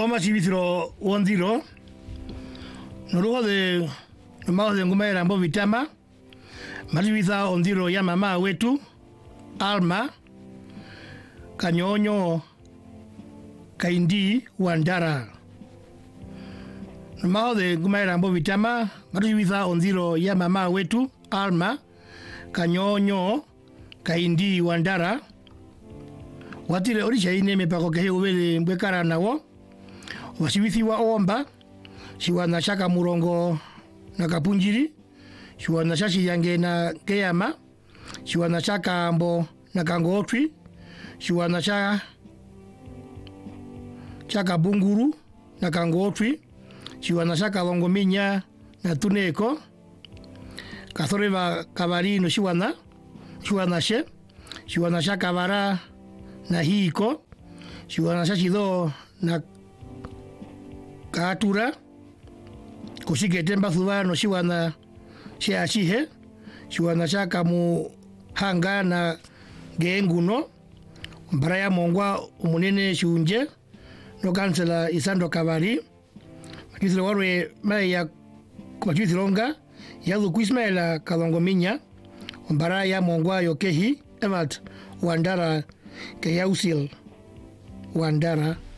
Oma sibithiro wonziro. Noruho de mao de nguma era mbo vitama. Maribitha ondiro ya mama wetu Alma Kanyonyo Kaindi Wandara. Mao de nguma era mbo vitama. Maribitha ondiro ya mama wetu Alma Kanyonyo Kaindi Wandara. Watire orisha ine mepako kehe ubele mbwekara nawo. Wasibithi wa omba. Shiwana shaka murongo na kapunjiri. Shiwana shashi yange na keyama. Shiwana shaka ambo na kango otri. Shiwana shaka bunguru na kango otri. Shiwana shaka longominya na tuneko. Kathoreva kabari no shiwana. Shiwana she. Shiwana shaka vara na hiko. Shiwana shashido na katura. Kushike temba thuvano shiwana shea shihe. Shiwana shaka mu hanga na geenguno. Mbaraya mongwa umunene shiunje. No kansela isando kabari. Makisile warwe mae ya kumachisilonga. Yalu kuismaela kalongominya. Mbaraya mongwa yokehi. Emat Wandara ke yausil Wandara.